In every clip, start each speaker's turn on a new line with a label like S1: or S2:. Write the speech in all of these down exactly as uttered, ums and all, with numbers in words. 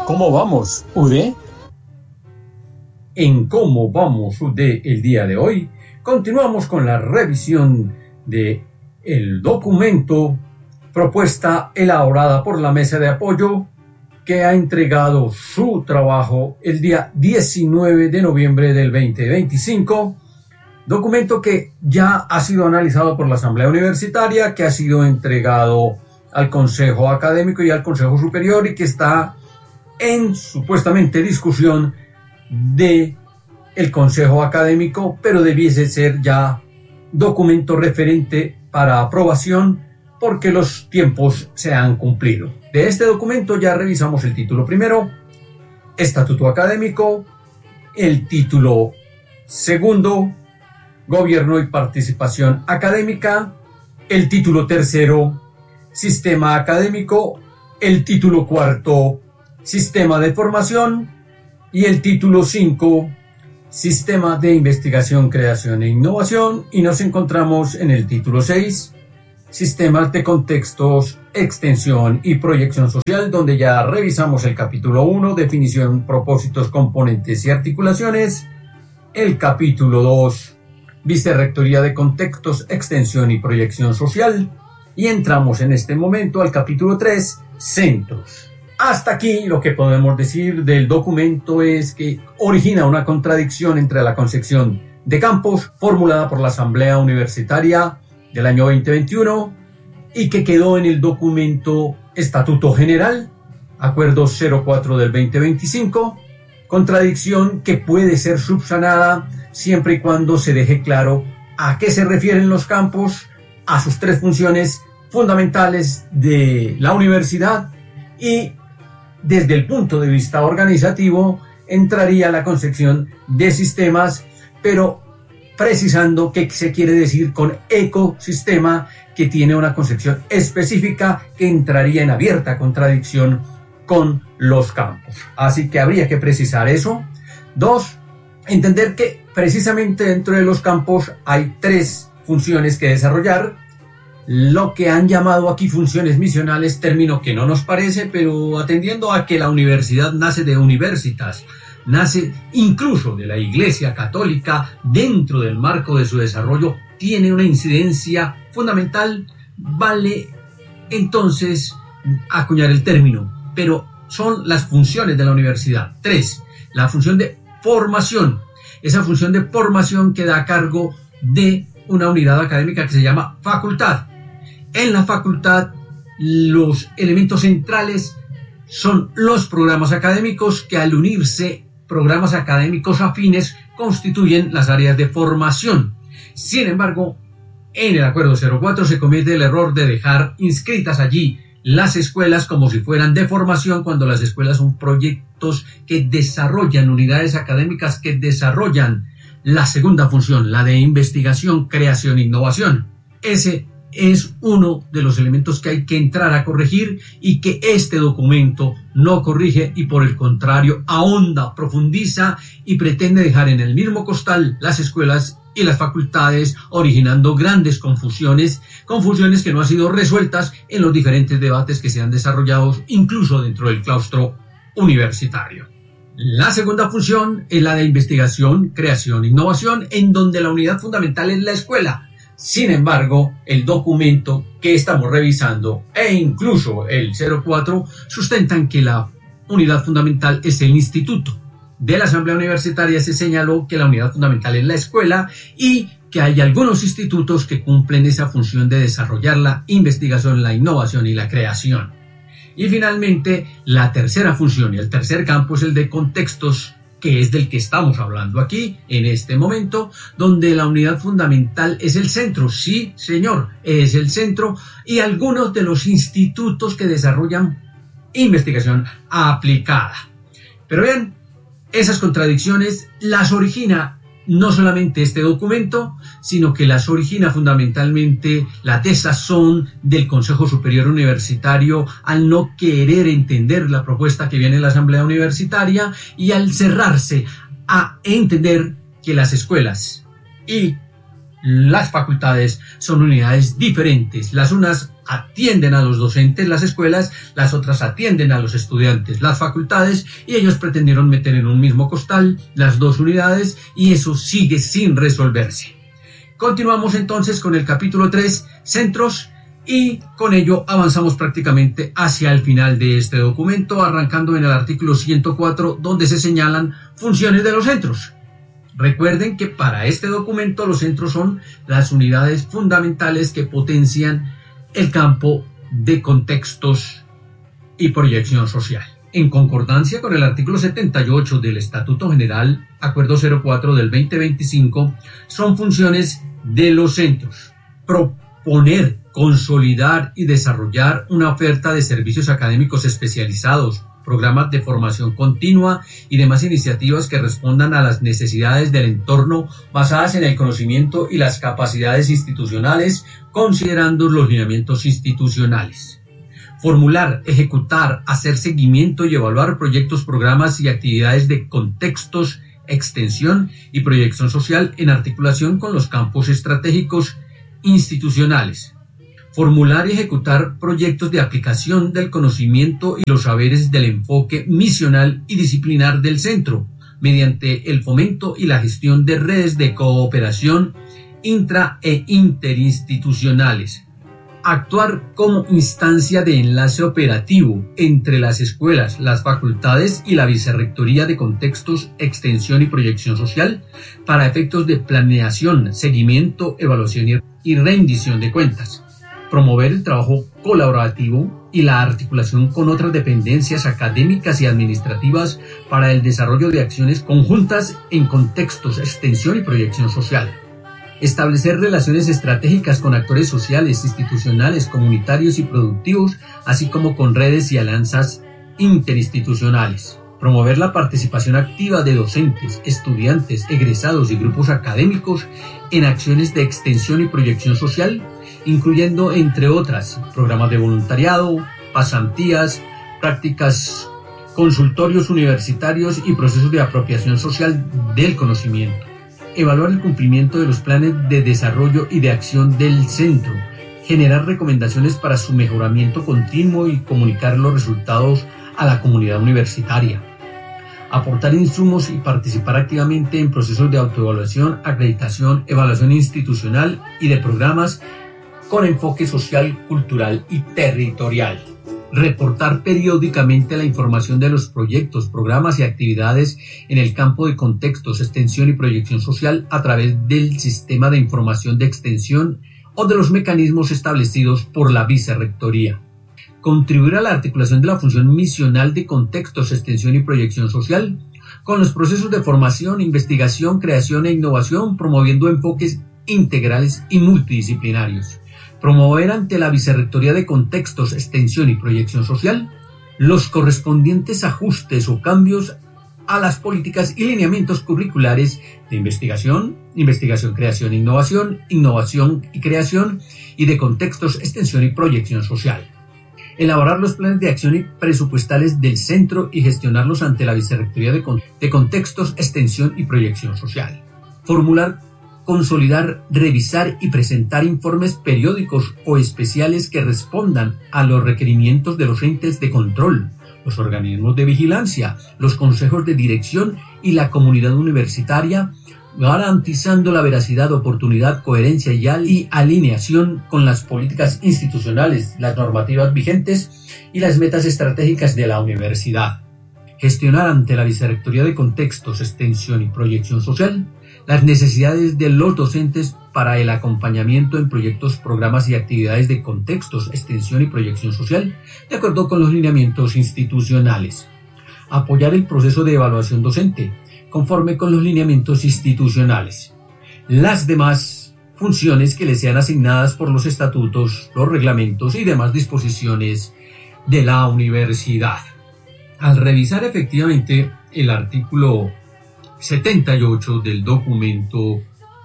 S1: ¿Cómo vamos, U D?
S2: En Cómo vamos, U D, el día de hoy, continuamos con la revisión de el documento propuesta elaborada por la Mesa de Apoyo, que ha entregado su trabajo el día diecinueve de noviembre del veinte veinticinco, documento que ya ha sido analizado por la Asamblea Universitaria, que ha sido entregado al Consejo Académico y al Consejo Superior y que está en supuestamente discusión de el Consejo Académico, pero debiese ser ya documento referente para aprobación porque los tiempos se han cumplido. De este documento ya revisamos el título primero, Estatuto Académico, el título segundo, Gobierno y Participación Académica, el título tercero, Sistema Académico, el título cuarto, Sistema de Formación, y el título cinco, Sistema de Investigación, Creación e Innovación, y nos encontramos en el título seis, Sistemas de Contextos, Extensión y Proyección Social, donde ya revisamos el capítulo uno, Definición, Propósitos, Componentes y Articulaciones, el capítulo dos, Vicerrectoría de Contextos, Extensión y Proyección Social, y entramos en este momento al capítulo tres, Centros. Hasta aquí lo que podemos decir del documento es que origina una contradicción entre la concepción de campos formulada por la Asamblea Universitaria del año veinte veintiuno y que quedó en el documento Estatuto General, Acuerdo cero cuatro del veinte veinticinco, contradicción que puede ser subsanada siempre y cuando se deje claro a qué se refieren los campos, a sus tres funciones fundamentales de la universidad, y desde el punto de vista organizativo entraría la concepción de sistemas, pero precisando qué se quiere decir con ecosistema, que tiene una concepción específica que entraría en abierta contradicción con los campos. Así que habría que precisar eso. Dos, entender que precisamente dentro de los campos hay tres funciones que desarrollar, lo que han llamado aquí funciones misionales, término que no nos parece, pero atendiendo a que la universidad nace de universitas, nace incluso de la Iglesia Católica, dentro del marco de su desarrollo tiene una incidencia fundamental, vale entonces acuñar el término, pero son las funciones de la universidad. Tres, la función de formación, esa función de formación queda a cargo de una unidad académica que se llama facultad. En la facultad, los elementos centrales son los programas académicos, que al unirse programas académicos afines constituyen las áreas de formación. Sin embargo, en el Acuerdo cero cuatro se comete el error de dejar inscritas allí las escuelas como si fueran de formación, cuando las escuelas son proyectos que desarrollan unidades académicas que desarrollan la segunda función, la de investigación, creación e innovación. Ese es uno de los elementos que hay que entrar a corregir y que este documento no corrige, y por el contrario ahonda, profundiza y pretende dejar en el mismo costal las escuelas y las facultades, originando grandes confusiones, confusiones que no han sido resueltas en los diferentes debates que se han desarrollado incluso dentro del claustro universitario. La segunda función es la de investigación, creación e innovación, en donde la unidad fundamental es la escuela. Sin embargo, el documento que estamos revisando e incluso el cero cuatro sustentan que la unidad fundamental es el instituto. De la Asamblea Universitaria se señaló que la unidad fundamental es la escuela y que hay algunos institutos que cumplen esa función de desarrollar la investigación, la innovación y la creación. Y finalmente, la tercera función y el tercer campo es el de contextos, que es del que estamos hablando aquí en este momento, donde la unidad fundamental es el centro. Sí, señor, es el centro, y algunos de los institutos que desarrollan investigación aplicada. Pero bien, esas contradicciones las origina no solamente este documento, sino que las origina fundamentalmente la desazón del Consejo Superior Universitario al no querer entender la propuesta que viene de la Asamblea Universitaria y al cerrarse a entender que las escuelas y Las facultades son unidades diferentes. Las unas atienden a los docentes, las escuelas, las otras atienden a los estudiantes, las facultades, y ellos pretendieron meter en un mismo costal las dos unidades y eso sigue sin resolverse. Continuamos entonces con el capítulo tres, centros, y con ello avanzamos prácticamente hacia el final de este documento, arrancando en el artículo ciento cuatro, donde se señalan funciones de los centros. Recuerden que para este documento los centros son las unidades fundamentales que potencian el campo de contextos y proyección social. En concordancia con el artículo setenta y ocho del Estatuto General, Acuerdo cero cuatro del veinte veinticinco, son funciones de los centros: proponer, consolidar y desarrollar una oferta de servicios académicos especializados, programas de formación continua y demás iniciativas que respondan a las necesidades del entorno basadas en el conocimiento y las capacidades institucionales, considerando los lineamientos institucionales. Formular, ejecutar, hacer seguimiento y evaluar proyectos, programas y actividades de contextos, extensión y proyección social en articulación con los campos estratégicos institucionales. Formular y ejecutar proyectos de aplicación del conocimiento y los saberes del enfoque misional y disciplinar del centro, mediante el fomento y la gestión de redes de cooperación intra e interinstitucionales. Actuar como instancia de enlace operativo entre las escuelas, las facultades y la Vicerrectoría de Contextos, Extensión y Proyección Social para efectos de planeación, seguimiento, evaluación y rendición de cuentas. Promover el trabajo colaborativo y la articulación con otras dependencias académicas y administrativas para el desarrollo de acciones conjuntas en contextos, extensión y proyección social. Establecer relaciones estratégicas con actores sociales, institucionales, comunitarios y productivos, así como con redes y alianzas interinstitucionales. Promover la participación activa de docentes, estudiantes, egresados y grupos académicos en acciones de extensión y proyección social, incluyendo, entre otras, programas de voluntariado, pasantías, prácticas, consultorios universitarios y procesos de apropiación social del conocimiento. Evaluar el cumplimiento de los planes de desarrollo y de acción del centro. Generar recomendaciones para su mejoramiento continuo y comunicar los resultados a la comunidad universitaria. Aportar insumos y participar activamente en procesos de autoevaluación, acreditación, evaluación institucional y de programas con enfoque social, cultural y territorial. Reportar periódicamente la información de los proyectos, programas y actividades en el campo de contextos, extensión y proyección social a través del sistema de información de extensión o de los mecanismos establecidos por la Vicerrectoría. Contribuir a la articulación de la función misional de contextos, extensión y proyección social con los procesos de formación, investigación, creación e innovación, promoviendo enfoques integrales y multidisciplinarios. Promover ante la Vicerrectoría de Contextos, Extensión y Proyección Social los correspondientes ajustes o cambios a las políticas y lineamientos curriculares de investigación, investigación, creación e innovación, innovación y creación y de contextos, extensión y proyección social. Elaborar los planes de acción y presupuestales del centro y gestionarlos ante la Vicerrectoría de, Con- de Contextos, Extensión y Proyección Social. Formular, consolidar, revisar y presentar informes periódicos o especiales que respondan a los requerimientos de los entes de control, los organismos de vigilancia, los consejos de dirección y la comunidad universitaria, garantizando la veracidad, oportunidad, coherencia y alineación con las políticas institucionales, las normativas vigentes y las metas estratégicas de la universidad. Gestionar ante la Vicerrectoría de Contextos, Extensión y Proyección Social las necesidades de los docentes para el acompañamiento en proyectos, programas y actividades de contextos, extensión y proyección social, de acuerdo con los lineamientos institucionales. Apoyar el proceso de evaluación docente, conforme con los lineamientos institucionales. Las demás funciones que le sean asignadas por los estatutos, los reglamentos y demás disposiciones de la universidad. Al revisar efectivamente el artículo setenta y ocho del documento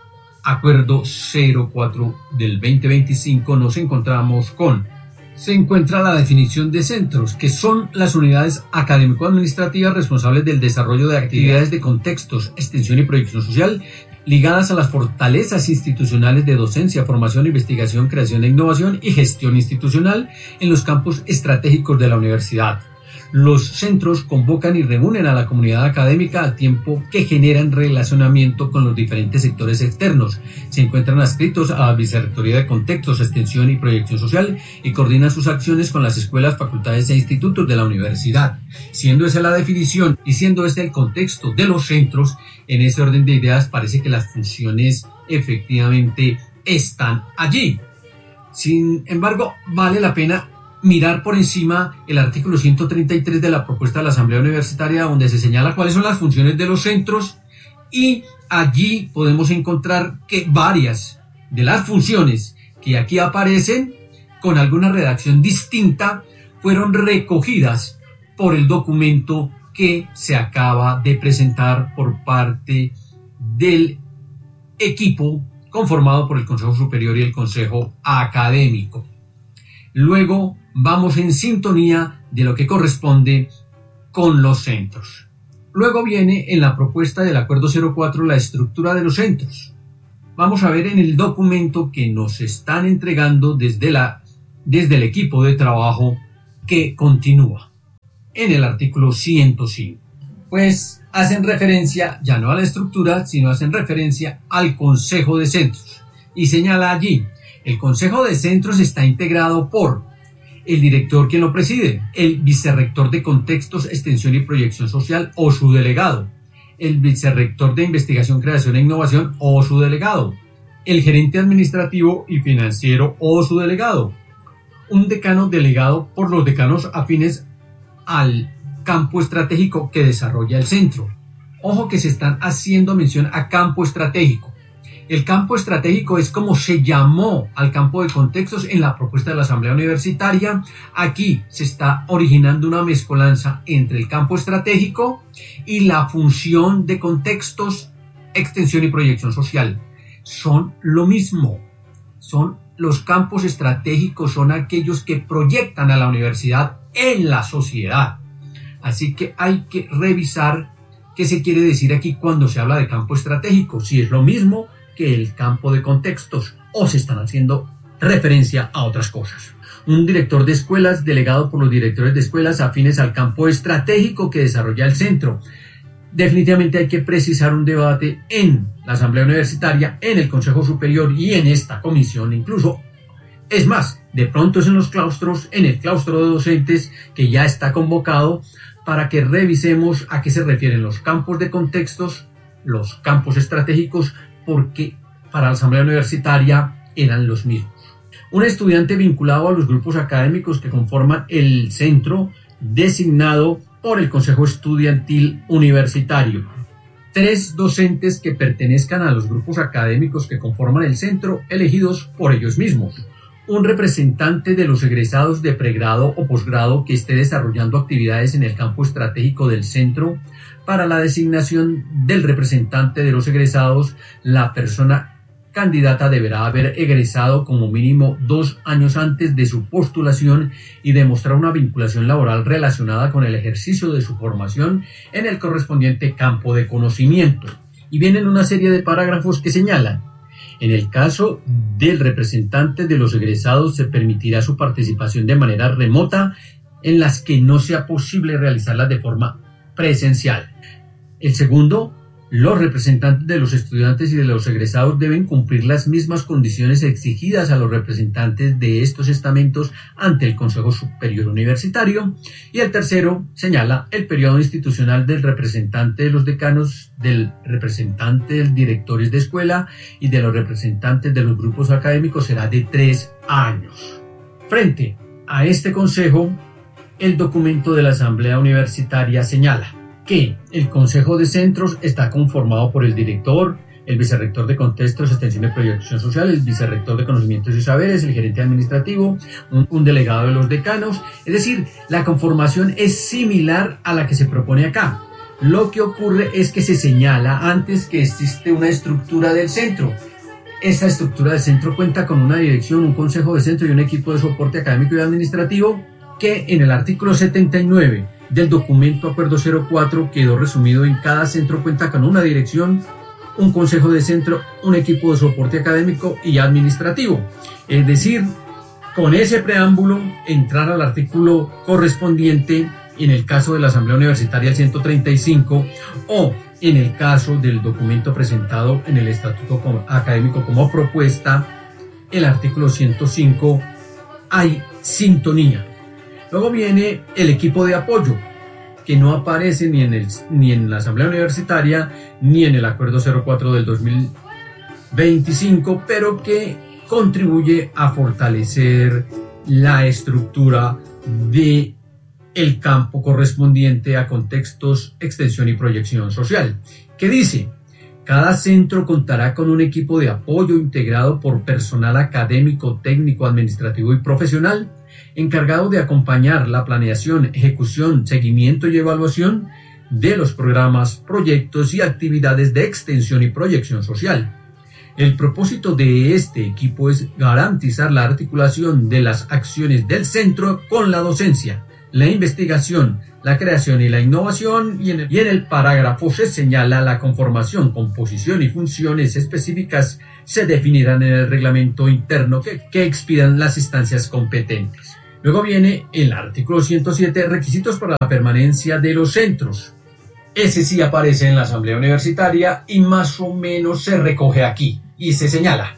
S2: Acuerdo cero cuatro del veinte veinticinco, nos encontramos con se encuentra la definición de centros, que son las unidades académico-administrativas responsables del desarrollo de actividades de contextos, extensión y proyección social, ligadas a las fortalezas institucionales de docencia, formación, investigación, creación e innovación y gestión institucional en los campos estratégicos de la universidad. Los centros convocan y reúnen a la comunidad académica al tiempo que generan relacionamiento con los diferentes sectores externos. Se encuentran adscritos a la Vicerrectoría de Contextos, Extensión y Proyección Social y coordinan sus acciones con las escuelas, facultades e institutos de la universidad. Siendo esa la definición y siendo este el contexto de los centros, en ese orden de ideas parece que las funciones efectivamente están allí. Sin embargo, vale la pena mirar por encima el artículo ciento treinta y tres de la propuesta de la Asamblea Universitaria, donde se señala cuáles son las funciones de los centros, y allí podemos encontrar que varias de las funciones que aquí aparecen con alguna redacción distinta fueron recogidas por el documento que se acaba de presentar por parte del equipo conformado por el Consejo Superior y el Consejo Académico. Luego vamos en sintonía de lo que corresponde con los centros. Luego viene en la propuesta del Acuerdo cero cuatro la estructura de los centros. Vamos a ver en el documento que nos están entregando desde, la, desde el equipo de trabajo que continúa en el artículo ciento cinco. Pues hacen referencia ya no a la estructura, sino hacen referencia al Consejo de Centros. Y señala allí: el Consejo de Centros está integrado por el director, quien lo preside, el vicerrector de Contextos, Extensión y Proyección Social o su delegado, el vicerrector de Investigación, Creación e Innovación o su delegado, el gerente administrativo y financiero o su delegado, un decano delegado por los decanos afines al campo estratégico que desarrolla el centro. Ojo que se están haciendo mención a campo estratégico. El campo estratégico es como se llamó al campo de contextos en la propuesta de la Asamblea Universitaria. Aquí se está originando una mezcolanza entre el campo estratégico y la función de contextos, extensión y proyección social. Son lo mismo. Son los campos estratégicos, son aquellos que proyectan a la universidad en la sociedad. Así que hay que revisar qué se quiere decir aquí cuando se habla de campo estratégico, si es lo mismo que el campo de contextos o se están haciendo referencia a otras cosas. Un director de escuelas delegado por los directores de escuelas afines al campo estratégico que desarrolla el centro. Definitivamente hay que precisar un debate en la Asamblea Universitaria, en el Consejo Superior y en esta comisión incluso. Es más, de pronto es en los claustros, en el claustro de docentes que ya está convocado para que revisemos a qué se refieren los campos de contextos, los campos estratégicos, porque para la Asamblea Universitaria eran los mismos. Un estudiante vinculado a los grupos académicos que conforman el centro, designado por el Consejo Estudiantil Universitario. Tres docentes que pertenezcan a los grupos académicos que conforman el centro, elegidos por ellos mismos. Un representante de los egresados de pregrado o posgrado que esté desarrollando actividades en el campo estratégico del centro. Para la designación del representante de los egresados, la persona candidata deberá haber egresado como mínimo dos años antes de su postulación y demostrar una vinculación laboral relacionada con el ejercicio de su formación en el correspondiente campo de conocimiento. Y vienen una serie de parágrafos que señalan: en el caso del representante de los egresados, se permitirá su participación de manera remota en las que no sea posible realizarlas de forma presencial. El segundo, los representantes de los estudiantes y de los egresados deben cumplir las mismas condiciones exigidas a los representantes de estos estamentos ante el Consejo Superior Universitario. Y el tercero señala: el periodo institucional del representante de los decanos, del representante de los directores de escuela y de los representantes de los grupos académicos será de tres años. Frente a este consejo, el documento de la Asamblea Universitaria señala que el Consejo de Centros está conformado por el director, el vicerrector de Contextos, Extensión y Proyección Social, el vicerrector de Conocimientos y Saberes, el gerente administrativo, un, un delegado de los decanos. Es decir, la conformación es similar a la que se propone acá. Lo que ocurre es que se señala antes que existe una estructura del centro. Esta estructura del centro cuenta con una dirección, un consejo de centro y un equipo de soporte académico y administrativo que en el artículo setenta y nueve del documento Acuerdo cero cuatro quedó resumido en: cada centro cuenta con una dirección, un consejo de centro, un equipo de soporte académico y administrativo. Es decir, con ese preámbulo, entrar al artículo correspondiente en el caso de la Asamblea Universitaria el ciento treinta y cinco o en el caso del documento presentado en el Estatuto Académico como propuesta, el artículo ciento cinco, hay sintonía. Luego viene el equipo de apoyo, que no aparece ni en, el, ni en la Asamblea Universitaria ni en el Acuerdo cero cuatro del dos mil veinticinco, pero que contribuye a fortalecer la estructura de el campo correspondiente a contextos, extensión y proyección social, que dice: cada centro contará con un equipo de apoyo integrado por personal académico, técnico, administrativo y profesional, encargado de acompañar la planeación, ejecución, seguimiento y evaluación de los programas, proyectos y actividades de extensión y proyección social. El propósito de este equipo es garantizar la articulación de las acciones del centro con la docencia, la investigación, la creación y la innovación, y en, el, y en el parágrafo se señala la conformación, composición y funciones específicas se definirán en el reglamento interno que, que expidan las instancias competentes. Luego viene el artículo ciento siete, requisitos para la permanencia de los centros. Ese sí aparece en la Asamblea Universitaria y más o menos se recoge aquí y se señala: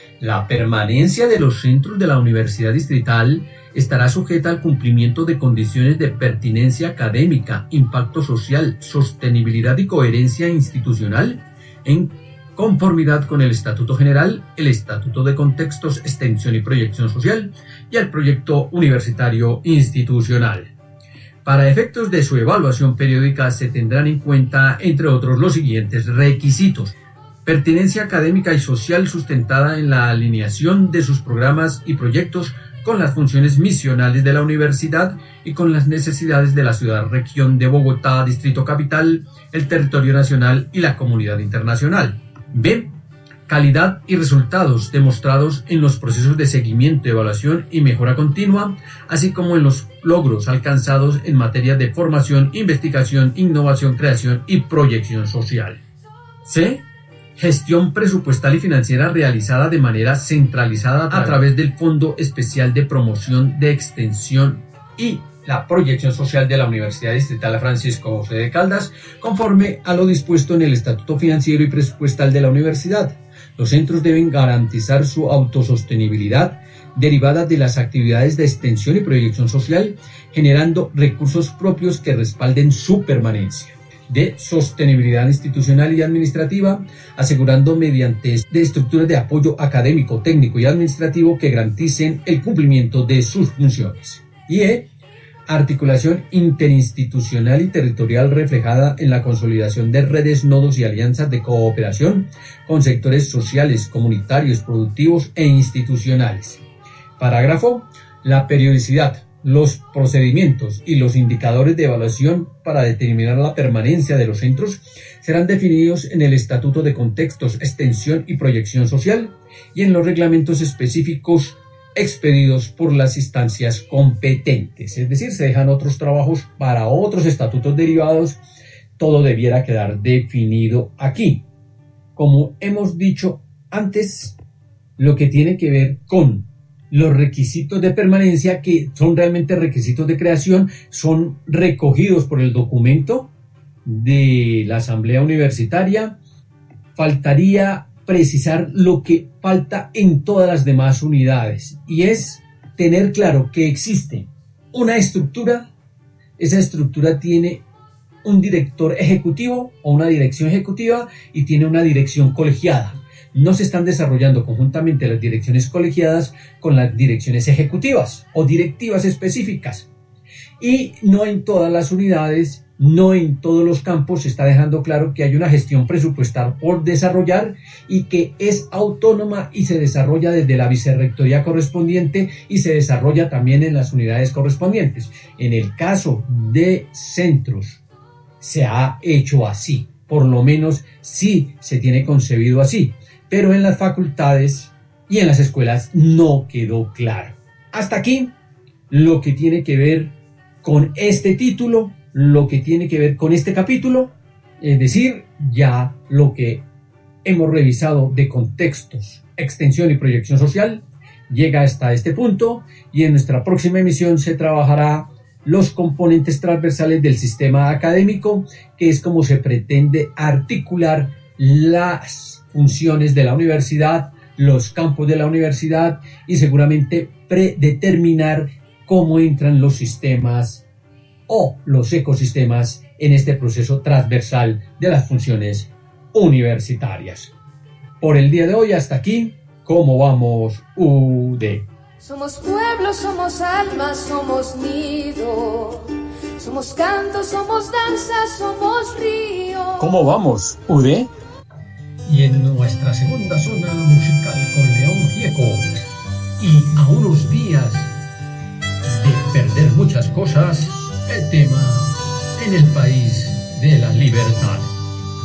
S2: la permanencia de los centros de la Universidad Distrital estará sujeta al cumplimiento de condiciones de pertinencia académica, impacto social, sostenibilidad y coherencia institucional en conformidad con el Estatuto General, el Estatuto de Contextos, Extensión y Proyección Social y el Proyecto Universitario Institucional. Para efectos de su evaluación periódica se tendrán en cuenta, entre otros, los siguientes requisitos: pertinencia académica y social sustentada en la alineación de sus programas y proyectos con las funciones misionales de la universidad y con las necesidades de la ciudad-región de Bogotá, Distrito Capital, el territorio nacional y la comunidad internacional. B. Calidad y resultados demostrados en los procesos de seguimiento, evaluación y mejora continua, así como en los logros alcanzados en materia de formación, investigación, innovación, creación y proyección social. C. Gestión presupuestal y financiera realizada de manera centralizada a través del Fondo Especial de Promoción de Extensión y la Proyección Social de la Universidad Distrital Francisco José de Caldas, conforme a lo dispuesto en el Estatuto Financiero y Presupuestal de la Universidad. Los centros deben garantizar su autosostenibilidad derivada de las actividades de extensión y proyección social, generando recursos propios que respalden su permanencia. De sostenibilidad institucional y administrativa, asegurando mediante de estructuras de apoyo académico, técnico y administrativo que garanticen el cumplimiento de sus funciones. Y E. Articulación interinstitucional y territorial reflejada en la consolidación de redes, nodos y alianzas de cooperación con sectores sociales, comunitarios, productivos e institucionales. Parágrafo. La periodicidad, los procedimientos y los indicadores de evaluación para determinar la permanencia de los centros serán definidos en el Estatuto de Contextos, Extensión y Proyección Social y en los reglamentos específicos expedidos por las instancias competentes. Es decir, se dejan otros trabajos para otros estatutos derivados. Todo debiera quedar definido aquí. Como hemos dicho antes, lo que tiene que ver con los requisitos de permanencia, que son realmente requisitos de creación, son recogidos por el documento de la Asamblea Universitaria. Faltaría precisar lo que falta en todas las demás unidades, y es tener claro que existe una estructura. Esa estructura tiene un director ejecutivo o una dirección ejecutiva y tiene una dirección colegiada. No se están desarrollando conjuntamente las direcciones colegiadas con las direcciones ejecutivas o directivas específicas. Y no en todas las unidades, no en todos los campos se está dejando claro que hay una gestión presupuestal por desarrollar y que es autónoma y se desarrolla desde la vicerrectoría correspondiente y se desarrolla también en las unidades correspondientes. En el caso de centros se ha hecho así, por lo menos sí se tiene concebido así, pero en las facultades y en las escuelas no quedó claro. Hasta aquí lo que tiene que ver con este título, lo que tiene que ver con este capítulo, es decir, ya lo que hemos revisado de contextos, extensión y proyección social, llega hasta este punto y en nuestra próxima emisión se trabajará los componentes transversales del sistema académico, que es como se pretende articular las funciones de la universidad, los campos de la universidad y seguramente predeterminar cómo entran los sistemas o los ecosistemas en este proceso transversal de las funciones universitarias. Por el día de hoy hasta aquí, ¿cómo vamos, U D?
S1: Somos pueblo, somos alma, somos nido, somos canto, somos danza, somos río.
S3: ¿Cómo vamos, U D?
S2: Y en nuestra segunda zona musical con León Gieco, y a unos días de perder muchas cosas, el tema En el país de la libertad.